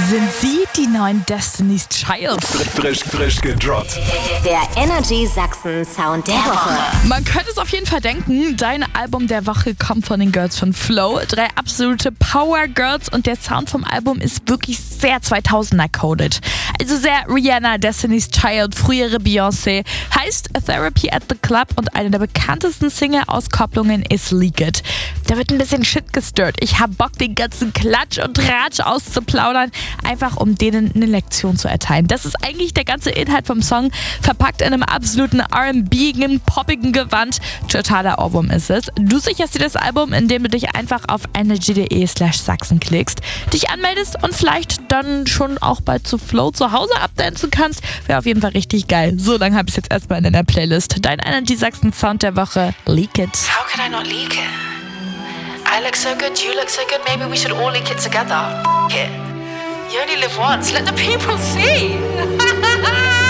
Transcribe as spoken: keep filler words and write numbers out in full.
Sind sie die neuen Destiny's Child? Frisch, frisch gedroppt. Der Energy Sachsen Sound der Woche. Man könnte es auf jeden Fall denken, dein Album der Woche kommt von den Girls von Flow. Drei absolute Power Girls und der Sound vom Album ist wirklich sehr zweitausender-coded. Also sehr Rihanna, Destiny's Child, frühere Beyoncé. Heißt Therapy at the Club und eine der bekanntesten Single-Auskopplungen ist Leak It. Da wird ein bisschen Shit gestirrt. Ich hab Bock, den ganzen Klatsch und Ratsch auszuplaudern, einfach um denen eine Lektion zu erteilen. Das ist eigentlich der ganze Inhalt vom Song, verpackt in einem absoluten R and B-igen, poppigen Gewand. Totaler Ohrwurm ist es. Du sicherst dir das Album, indem du dich einfach auf energy.de slash Sachsen klickst, dich anmeldest und vielleicht dann schon auch bald zu Flow zu Hause abdancen kannst. Wäre auf jeden Fall richtig geil. So lange habe ich es jetzt erstmal in deiner Playlist. Dein Energy Sachsen Sound der Woche, Leak It. How could I not leak it? I look so good, you look so good, maybe we should all leak it together. F- it. You only live once, let the people see.